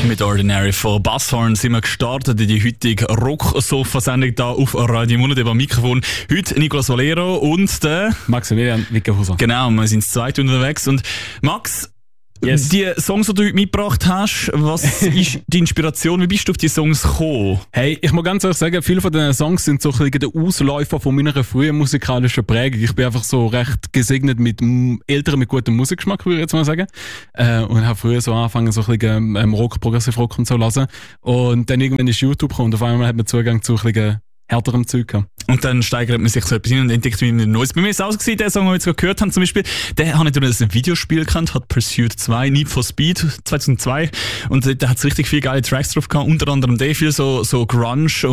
Mit Ordinary von Basshorn sind wir gestartet in die heutige Rock-Sofa-Sendung hier auf Radio Monat. Am Mikrofon heute Nicolas Valero und der Maximilian Wickerhauser. Genau, wir sind zu zweit unterwegs. Und Max, yes. Die Songs, die du heute mitgebracht hast, was ist die Inspiration? Wie bist du auf die Songs gekommen? Hey, ich muss ganz ehrlich sagen, viele von diesen Songs sind so ein bisschen der Ausläufer von meiner frühen musikalischen Prägung. Ich bin einfach so recht gesegnet mit Eltern mit gutem Musikgeschmack, würde ich jetzt mal sagen. Und habe früher so angefangen, so ein bisschen Rock, Progressive-Rock und so zu hören. Und dann irgendwann ist YouTube gekommen und auf einmal hat man Zugang zu ein bisschen härterem Zeug gehabt. Und dann steigert man sich so etwas hin und entdeckt wieder ein neues. Bei mir ist es auch so, der Song, den wir jetzt gerade gehört haben, zum Beispiel, der hat natürlich ein Videospiel gekannt, hat Pursuit 2, Need for Speed 2002. Und da hat es richtig viele geile Tracks drauf gehabt, unter anderem der viel so Grunge